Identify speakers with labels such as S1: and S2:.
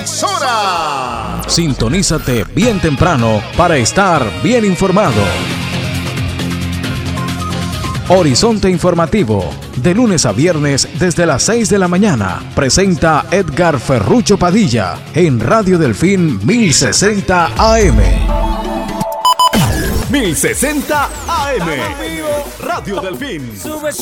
S1: emisora.
S2: Sintonízate bien temprano para estar bien informado. Horizonte Informativo, de lunes a viernes desde las 6 de la mañana, presenta Edgar Ferrucho Padilla en Radio Delfín 1060 AM.
S1: 1060 AM. Radio Delfín.
S3: Sube